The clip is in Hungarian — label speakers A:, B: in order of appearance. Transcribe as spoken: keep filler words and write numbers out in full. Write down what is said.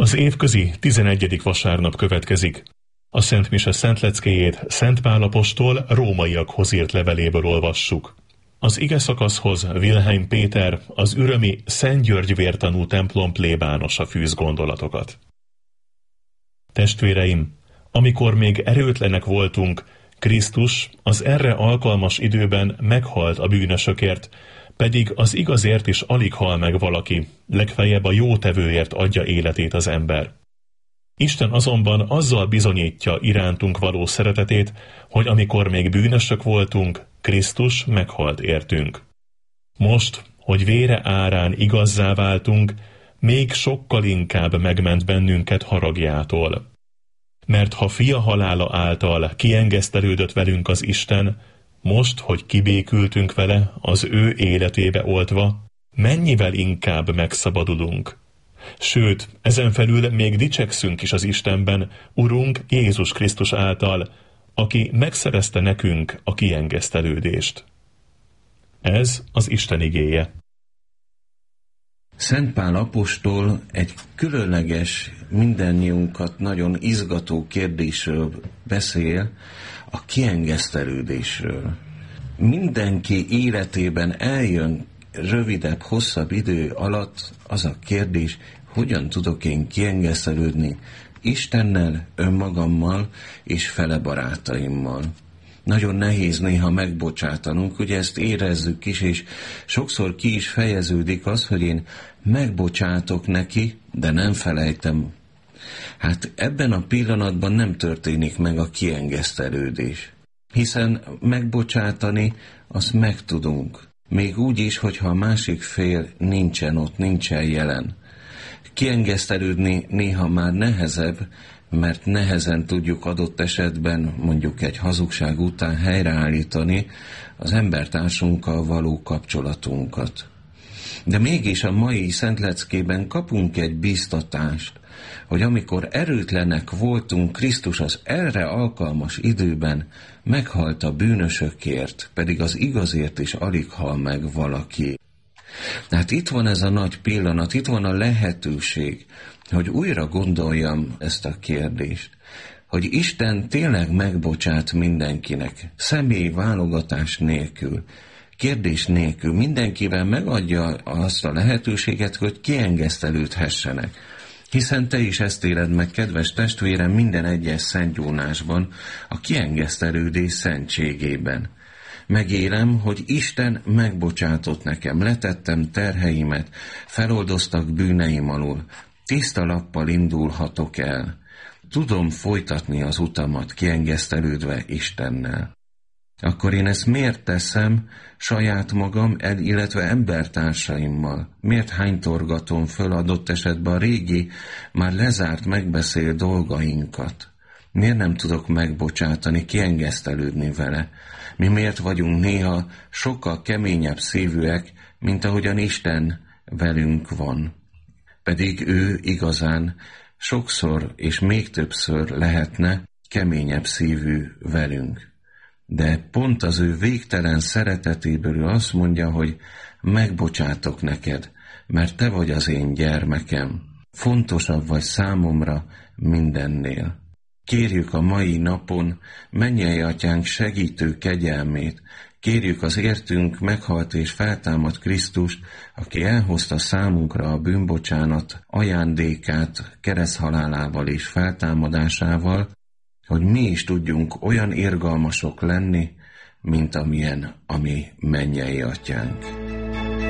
A: Az évközi tizenegyedik vasárnap következik. A Szent Mise Szent Leckéjét Szent Pál apostol rómaiakhoz írt leveléből olvassuk. Az ige szakaszhoz Wilhelm Péter, az ürömi Szent György vértanú templom plébánosa fűz gondolatokat. Testvéreim, amikor még erőtlenek voltunk, Krisztus az erre alkalmas időben meghalt a bűnösökért, pedig az igazért is alig hal meg valaki, legfeljebb a jó tevőért adja életét az ember. Isten azonban azzal bizonyítja irántunk való szeretetét, hogy amikor még bűnösök voltunk, Krisztus meghalt értünk. Most, hogy vére árán igazzá váltunk, még sokkal inkább megment bennünket haragjától. Mert ha fia halála által kiengesztelődött velünk az Isten, most, hogy kibékültünk vele, az ő életébe oltva, mennyivel inkább megszabadulunk. Sőt, ezen felül még dicsekszünk is az Istenben, Urunk Jézus Krisztus által, aki megszerezte nekünk a kiengesztelődést. Ez az Isten igéje.
B: Szent Pál apostol egy különleges, mindannyiunkat nagyon izgató kérdésről beszél, a kiengesztelődésről. Mindenki életében eljön rövidebb, hosszabb idő alatt az a kérdés, hogyan tudok én kiengesztelődni Istennel, önmagammal és fele barátaimmal. Nagyon nehéz néha megbocsátanunk, ugye ezt érezzük is, és sokszor ki is fejeződik az, hogy én megbocsátok neki, de nem felejtem. Hát ebben a pillanatban nem történik meg a kiengesztelődés. Hiszen megbocsátani, azt megtudunk. Még úgy is, hogyha a másik fél nincsen ott, nincsen jelen. Kiengesztelődni néha már nehezebb, mert nehezen tudjuk adott esetben, mondjuk egy hazugság után helyreállítani az embertársunkkal való kapcsolatunkat. De mégis a mai Szentleckében kapunk egy bíztatást, hogy amikor erőtlenek voltunk, Krisztus az erre alkalmas időben meghalt a bűnösökért, pedig az igazért is alig hal meg valaki. Hát itt van ez a nagy pillanat, itt van a lehetőség, hogy újra gondoljam ezt a kérdést, hogy Isten tényleg megbocsát mindenkinek, személyi válogatás nélkül, kérdés nélkül, mindenkivel megadja azt a lehetőséget, hogy kiengesztelődhessenek. Hiszen te is ezt éled meg, kedves testvérem, minden egyes szentgyónásban, a kiengesztelődés szentségében. Megélem, hogy Isten megbocsátott nekem, letettem terheimet, feloldoztak bűneim alól, tiszta lappal indulhatok el. Tudom folytatni az utamat, kiengesztelődve Istennel. Akkor én ezt miért teszem saját magam, illetve embertársaimmal? Miért hánytorgatom föl adott esetben a régi, már lezárt, megbeszélt dolgainkat? Miért nem tudok megbocsátani, kiengesztelődni vele? Mi miért vagyunk néha sokkal keményebb szívűek, mint ahogyan Isten velünk van? Pedig ő igazán sokszor és még többször lehetne keményebb szívű velünk. De pont az ő végtelen szeretetéből ő azt mondja, hogy megbocsátok neked, mert te vagy az én gyermekem. Fontosabb vagy számomra mindennél. Kérjük a mai napon mennyei atyánk segítő kegyelmét, kérjük az értünk meghalt és feltámadt Krisztust, aki elhozta számunkra a bűnbocsánat ajándékát kereszthalálával és feltámadásával, hogy mi is tudjunk olyan irgalmasok lenni, mint amilyen a mi mennyei atyánk.